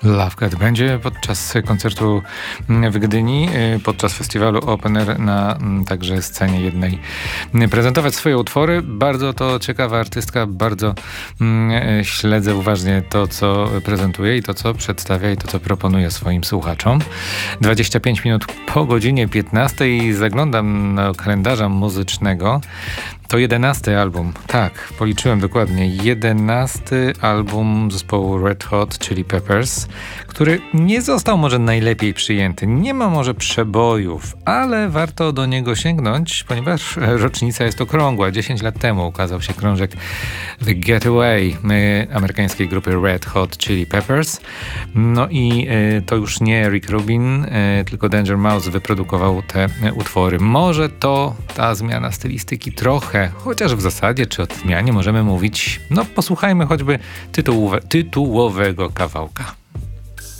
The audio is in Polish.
Love Cat będzie podczas koncertu w Gdyni, podczas festiwalu Open Air na także scenie jednej prezentować swoje utwory. Bardzo to ciekawa artystka, bardzo śledzę uważnie to, co prezentuje i to, co przedstawia i to, co proponuje swoim słuchaczom. 25 minut po godzinie 15 zaglądam do kalendarza muzycznego. To 11 album. Tak, policzyłem dokładnie. 11 album zespołu Red Hot Chili Peppers, który nie został może najlepiej przyjęty. Nie ma może przebojów, ale warto do niego sięgnąć, ponieważ rocznica jest okrągła. 10 lat temu ukazał się krążek The Getaway amerykańskiej grupy Red Hot Chili Peppers. No i to już nie Rick Rubin, tylko Danger Mouse wyprodukował te utwory. Może to ta zmiana stylistyki trochę, chociaż w zasadzie czy o zmianie możemy mówić. No posłuchajmy choćby tytułowego kawałka.